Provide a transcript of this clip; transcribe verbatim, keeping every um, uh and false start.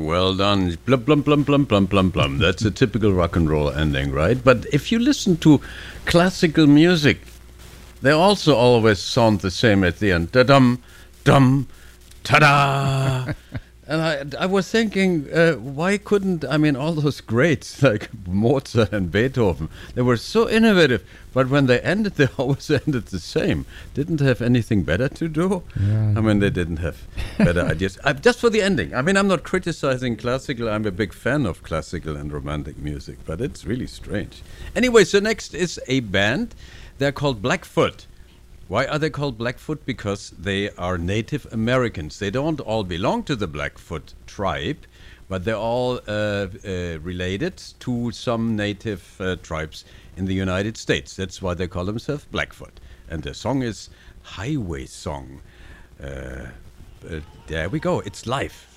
well done. Blum, blum, blum, blum, blum, blum, blum. That's a typical rock and roll ending, right? But if you listen to classical music, they also always sound the same at the end. Da-dum, dum, ta-da. And I, I was thinking, uh, why couldn't, I mean, all those greats like Mozart and Beethoven, they were so innovative, but when they ended, they always ended the same. Didn't have anything better to do? Yeah. I mean, they didn't have better ideas. Uh, just for the ending. I mean, I'm not criticizing classical. I'm a big fan of classical and romantic music, but it's really strange. Anyway, so next is a band. They're called Blackfoot. Why are they called Blackfoot? Because they are Native Americans. They don't all belong to the Blackfoot tribe, but they're all uh, uh, related to some native uh, tribes in the United States. That's why they call themselves Blackfoot. And the song is Highway Song. Uh, uh, there we go. It's live.